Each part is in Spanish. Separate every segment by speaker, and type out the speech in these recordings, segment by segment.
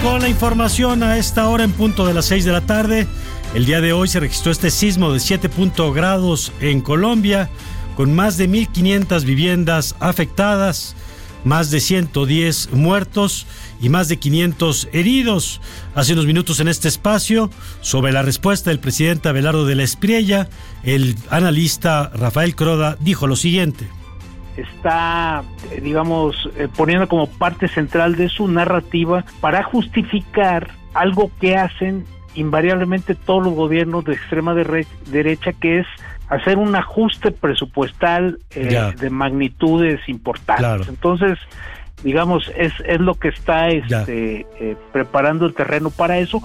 Speaker 1: con la información a esta hora en punto de las 6 de la tarde. El día de hoy se registró este sismo de 7.0 grados en Colombia, con más de 1.500 viviendas afectadas, más de 110 muertos y más de 500 heridos. Hace unos minutos en este espacio, sobre la respuesta del presidente Abelardo de la Espriella, el analista Rafael Croda dijo lo siguiente.
Speaker 2: Está, poniendo como parte central de su narrativa para justificar algo que hacen invariablemente todos los gobiernos de extrema derecha, que es hacer un ajuste presupuestal de magnitudes importantes. Claro. Entonces, es lo que está preparando el terreno para eso.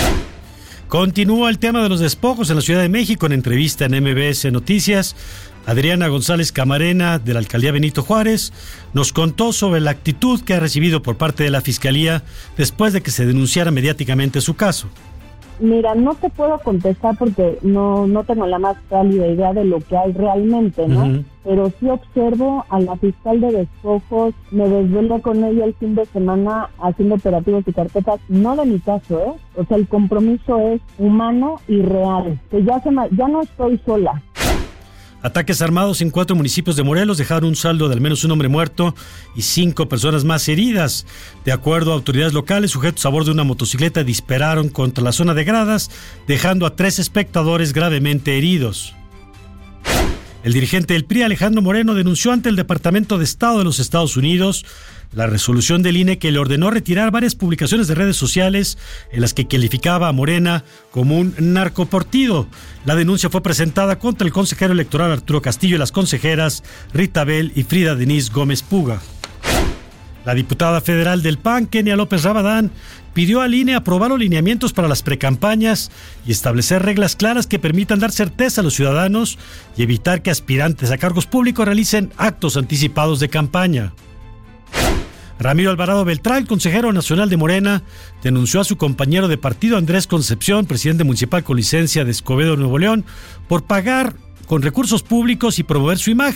Speaker 1: Continúa el tema de los despojos en la Ciudad de México. En entrevista en MBS Noticias, Adriana González Camarena, de la Alcaldía Benito Juárez, nos contó sobre la actitud que ha recibido por parte de la Fiscalía después de que se denunciara mediáticamente su caso.
Speaker 3: Mira, no te puedo contestar porque no tengo la más cálida idea de lo que hay realmente, ¿no? Uh-huh. Pero sí observo a la fiscal de despojos, me desvelé con ella el fin de semana haciendo operativos y carpetas, no de mi caso, O sea, el compromiso es humano y real, que ya no estoy sola.
Speaker 1: Ataques armados en 4 municipios de Morelos dejaron un saldo de al menos un hombre muerto y 5 personas más heridas. De acuerdo a autoridades locales, sujetos a bordo de una motocicleta dispararon contra la zona de gradas, dejando a 3 espectadores gravemente heridos. El dirigente del PRI, Alejandro Moreno, denunció ante el Departamento de Estado de los Estados Unidos la resolución del INE que le ordenó retirar varias publicaciones de redes sociales en las que calificaba a Morena como un narcopartido. La denuncia fue presentada contra el consejero electoral Arturo Castillo y las consejeras Rita Bell y Frida Denise Gómez Puga. La diputada federal del PAN, Kenia López Rabadán, pidió al INE aprobar los lineamientos para las precampañas y establecer reglas claras que permitan dar certeza a los ciudadanos y evitar que aspirantes a cargos públicos realicen actos anticipados de campaña. Ramiro Alvarado Beltrán, consejero nacional de Morena, denunció a su compañero de partido Andrés Concepción, presidente municipal con licencia de Escobedo, Nuevo León, por pagar con recursos públicos y promover su imagen.